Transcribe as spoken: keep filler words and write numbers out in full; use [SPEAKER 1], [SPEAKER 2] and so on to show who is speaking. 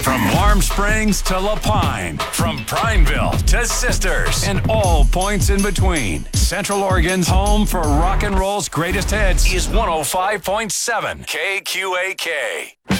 [SPEAKER 1] From Warm Springs to La Pine, from Prineville to Sisters, and all points in between. Central Oregon's home for rock and roll's greatest hits is one oh five point seven K Q A K.